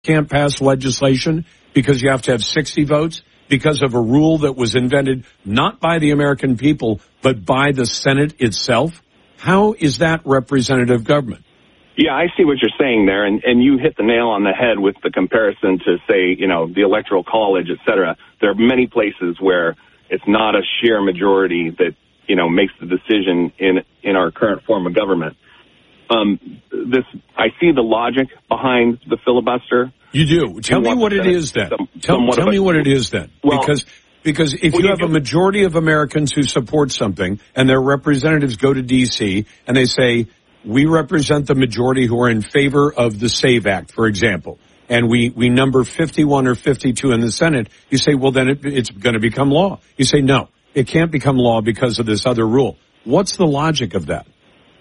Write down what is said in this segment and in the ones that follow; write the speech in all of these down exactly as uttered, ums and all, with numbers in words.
can't pass legislation because you have to have sixty votes because of a rule that was invented not by the American people, but by the Senate itself? How is that representative government? Yeah, I see what you're saying there, and, and you hit the nail on the head with the comparison to, say, you know, the Electoral College, et cetera. There are many places where it's not a sheer majority that, you know, makes the decision in in our current form of government. Um, this, I see the logic behind the filibuster. You do. Tell me what it is then. Tell, tell me what it is then. Well, because because if well, you you have do. a majority of Americans who support something and their representatives go to D C and they say, we represent the majority who are in favor of the SAVE Act, for example, and we, we number fifty-one or fifty-two in the Senate, you say, well, then it, it's going to become law. You say, no, it can't become law because of this other rule. What's the logic of that?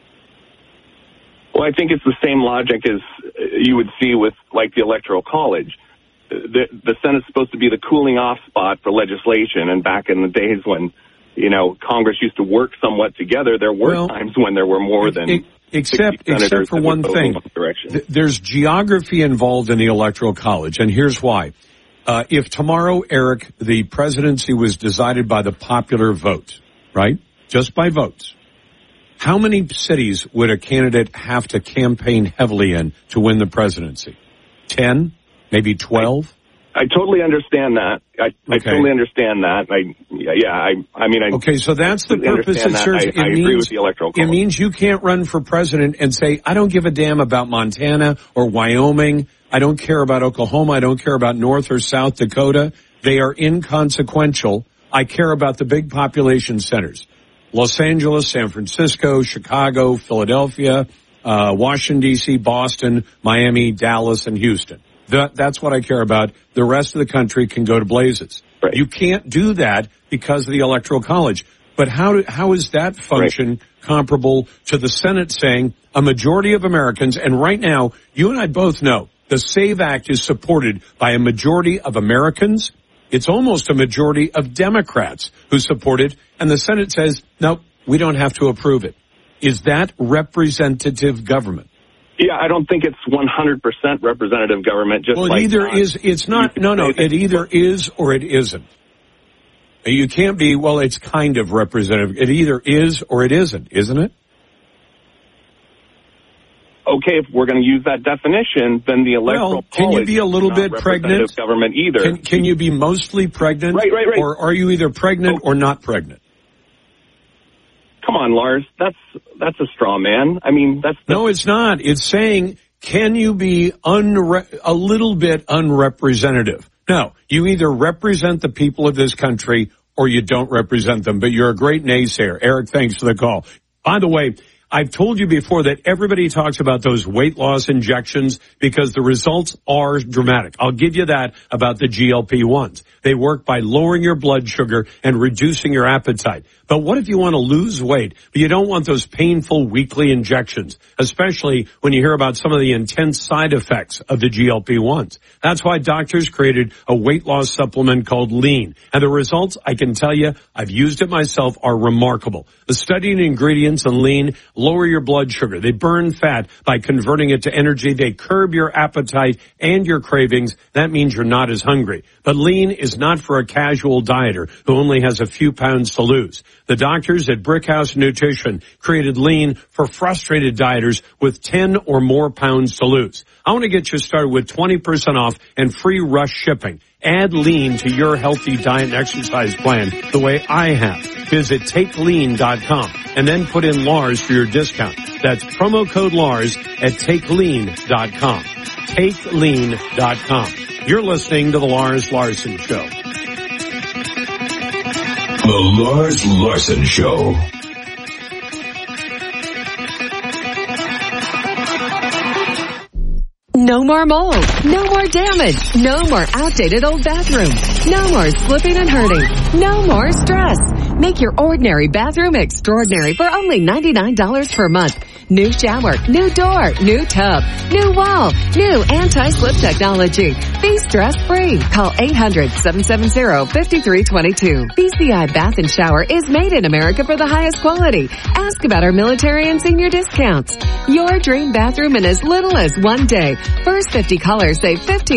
Well, I think it's the same logic as you would see with, like, the Electoral College. The, the Senate's supposed to be the cooling off spot for legislation, and back in the days when, you know, Congress used to work somewhat together, there were well, times when there were more than... It, Except, except for one thing, Th- there's geography involved in the Electoral College, and here's why. Uh, if tomorrow, Eric, the presidency was decided by the popular vote, right? Just by votes. How many cities would a candidate have to campaign heavily in to win the presidency? Ten? Maybe twelve? I, I totally understand that. I, okay. I totally understand that. I, yeah, I, I mean, I. Okay, so that's the purpose it serves. I, it I means, agree with the Electoral College. It means you can't run for president and say, I don't give a damn about Montana or Wyoming. I don't care about Oklahoma. I don't care about North or South Dakota. They are inconsequential. I care about the big population centers. Los Angeles, San Francisco, Chicago, Philadelphia, uh, Washington, D C, Boston, Miami, Dallas, and Houston. That, that's what I care about. The rest of the country can go to blazes. Right. You can't do that because of the Electoral College. But how do, how is that function right. comparable to the Senate saying a majority of Americans, and right now, you and I both know the SAVE Act is supported by a majority of Americans. It's almost a majority of Democrats who support it, and the Senate says, no, we don't have to approve it. Is that representative government? Yeah, I don't think it's one hundred percent representative government. Just well, it like either not. is, it's not, no, no, it either is or it isn't. You can't be, well, it's kind of representative. It either is or it isn't, isn't it? Okay, if we're going to use that definition, then the Electoral well, can College you be a little bit pregnant? Government either. Can, can you be mostly pregnant? Right, right, right. Or are you either pregnant oh. or not pregnant? Come on, Lars. That's that's a straw man. I mean, that's... that's no, it's not. It's saying, can you be unre- a little bit unrepresentative? No, you either represent the people of this country or you don't represent them. But you're a great naysayer. Eric, thanks for the call. By the way, I've told you before that everybody talks about those weight loss injections because the results are dramatic. I'll give you that about the G L P ones. They work by lowering your blood sugar and reducing your appetite. But what if you want to lose weight, but you don't want those painful weekly injections, especially when you hear about some of the intense side effects of the G L P ones? That's why doctors created a weight loss supplement called Lean. And the results, I can tell you, I've used it myself, are remarkable. The studied ingredients in Lean lower your blood sugar. They burn fat by converting it to energy. They curb your appetite and your cravings. That means you're not as hungry. But Lean is not for a casual dieter who only has a few pounds to lose. The doctors at Brickhouse Nutrition created Lean for frustrated dieters with ten or more pounds to lose. I want to get you started with twenty percent off and free rush shipping. Add Lean to your healthy diet and exercise plan the way I have. Visit take lean dot com and then put in Lars for your discount. That's promo code Lars at take lean dot com. take lean dot com. You're listening to The Lars Larson Show. The Lars Larson Show. No more mold. No more damage. No more outdated old bathroom. No more slipping and hurting. No more stress. Make your ordinary bathroom extraordinary for only ninety-nine dollars per month. New shower, new door, new tub, new wall, new anti-slip technology. Be stress-free. Call eight hundred, seven seven zero, five three two two. B C I Bath and Shower is made in America for the highest quality. Ask about our military and senior discounts. Your dream bathroom in as little as one day. First fifty callers save fifteen